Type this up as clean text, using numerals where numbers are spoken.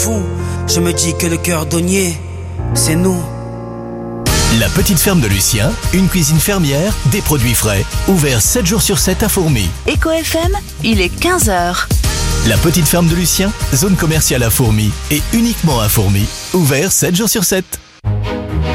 fou. Je me dis que le cordonnier, c'est nous. La petite ferme de Lucien, une cuisine fermière, des produits frais, ouvert 7 jours sur 7 à Fourmies. Eco FM, il est 15h. La petite ferme de Lucien, zone commerciale à Fourmies et uniquement à Fourmies, ouvert 7 jours sur 7.